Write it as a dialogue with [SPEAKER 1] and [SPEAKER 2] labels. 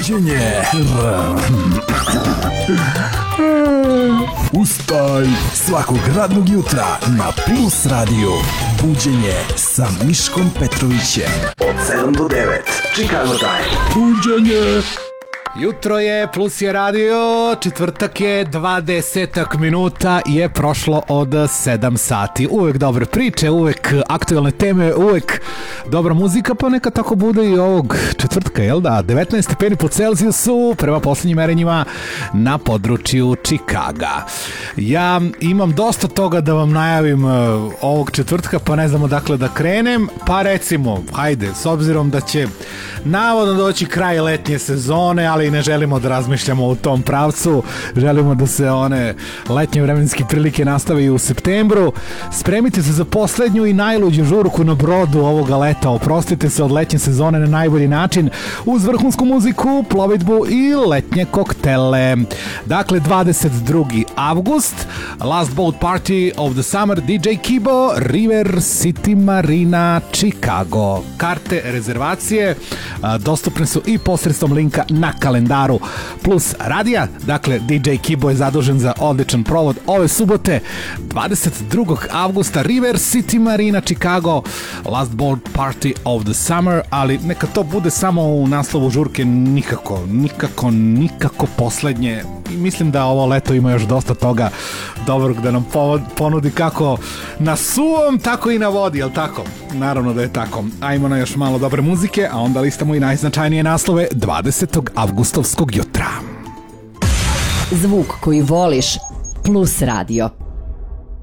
[SPEAKER 1] Buđenje. Ustaj svakog radnog jutra na Plus Radio. Buđenje sa Miškom Petrovićem od 7 do 9. Chicago Time. Buđenje.
[SPEAKER 2] Jutro je, Plus je radio, četvrtak je, 20 minuta je prošlo od 7 sati. Uvek dobre priče, uvek aktualne teme, uvek dobra muzika, pa neka tako bude i ovog četvrtka, jel da? 19 stepeni po Celzijusu prema poslednjim merenjima na području Čikaga. Ja imam dosta toga da vam najavim ovog četvrtka, pa ne znam odakle da krenem, pa recimo, hajde, s obzirom da će navodno doći kraj letnje sezone, ali ne želimo da razmišljamo u tom pravcu, želimo da se one letnje vremenske prilike nastave i u septembru. Spremite se za poslednju i najluđu žurku na brodu ovoga leta, oprostite se od letnje sezone na najbolji način uz vrhunsku muziku, plovidbu i letnje koktele. Dakle, 22. avgust, Last Boat Party of the Summer, DJ Kibo, River City Marina, Chicago. Karte, rezervacije dostupne su i posredstvom linka na kalendaru Plus radija. Dakle, DJ Kibo je zadužen za odličan provod ove subote, 22. avgusta, River City Marina, Chicago, Last Boat Party of the Summer, ali neka to bude samo u naslovu žurke, nikako poslednje. I mislim da ovo leto ima još dosta toga dobrog da nam ponudi kako na suvom, tako i na vodi, jel tako? Naravno da je tako. Ajmo na još malo dobre muzike, a onda listamo i najznačajnije naslove 20. avgustovskog jutra.
[SPEAKER 3] Zvuk koji voliš, Plus Radio.